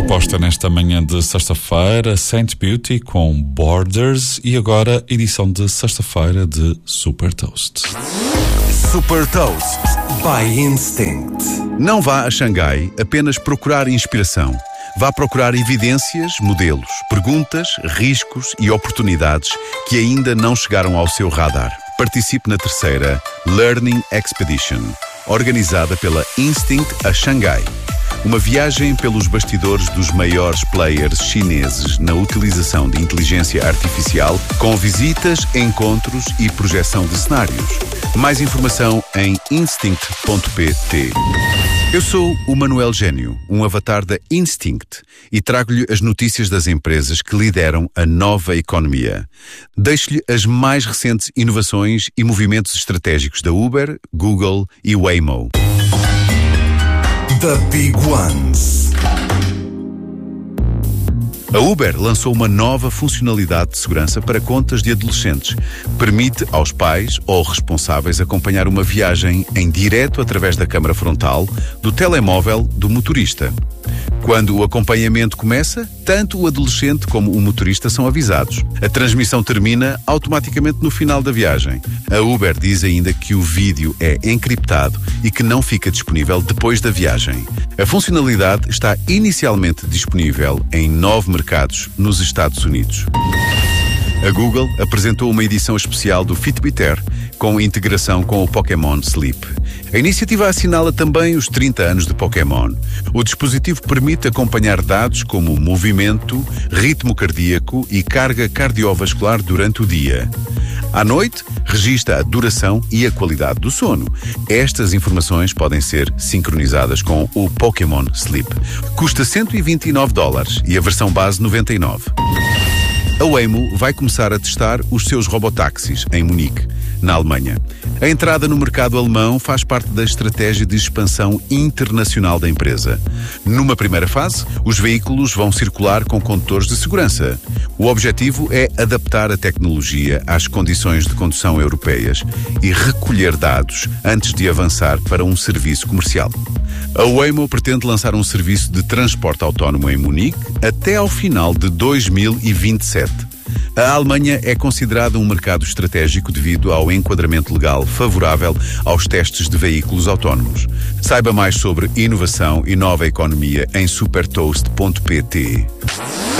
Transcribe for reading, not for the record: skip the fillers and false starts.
proposta nesta manhã de sexta-feira, Saint Beauty com Borders e agora edição de sexta-feira de Super Toast. Super Toast by Instinct. Não vá a Xangai apenas procurar inspiração. Vá procurar evidências, modelos, perguntas, riscos e oportunidades que ainda não chegaram ao seu radar. Participe na terceira Learning Expedition, organizada pela Instinct a Xangai. Uma viagem pelos bastidores dos maiores players chineses na utilização de inteligência artificial, com visitas, encontros e projeção de cenários. Mais informação em instinct.pt. Eu sou o Manuel Gênio, um avatar da Instinct, e trago-lhe as notícias das empresas que lideram a nova economia. Deixo-lhe as mais recentes inovações e movimentos estratégicos da Uber, Google e Waymo. The Big Ones. A Uber lançou uma nova funcionalidade de segurança para contas de adolescentes. Permite aos pais ou responsáveis acompanhar uma viagem em direto através da câmara frontal do telemóvel do motorista. Quando o acompanhamento começa, tanto o adolescente como o motorista são avisados. A transmissão termina automaticamente no final da viagem. A Uber diz ainda que o vídeo é encriptado e que não fica disponível depois da viagem. A funcionalidade está inicialmente disponível em 9 mercados nos Estados Unidos. A Google apresentou uma edição especial do Fitbit Air com integração com o Pokémon Sleep. A iniciativa assinala também os 30 anos de Pokémon. O dispositivo permite acompanhar dados como movimento, ritmo cardíaco e carga cardiovascular durante o dia. À noite, registra a duração e a qualidade do sono. Estas informações podem ser sincronizadas com o Pokémon Sleep. Custa $129 e a versão base $99. A Waymo vai começar a testar os seus robotáxis em Munique, na Alemanha. A entrada no mercado alemão faz parte da estratégia de expansão internacional da empresa. Numa primeira fase, os veículos vão circular com condutores de segurança. O objetivo é adaptar a tecnologia às condições de condução europeias e recolher dados antes de avançar para um serviço comercial. A Waymo pretende lançar um serviço de transporte autónomo em Munique até ao final de 2027. A Alemanha é considerada um mercado estratégico devido ao enquadramento legal favorável aos testes de veículos autónomos. Saiba mais sobre inovação e nova economia em supertoast.pt.